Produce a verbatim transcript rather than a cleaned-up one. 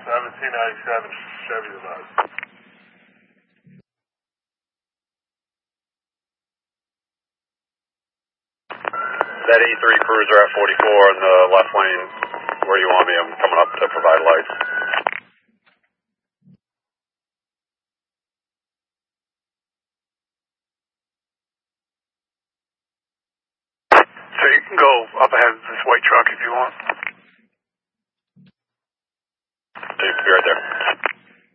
seventeen ninety-seven Chevy Divide. That E three Cruiser at forty-four in the left lane, where you want me, I'm coming up to provide lights. So you can go up ahead of this white truck if you want. Be right there.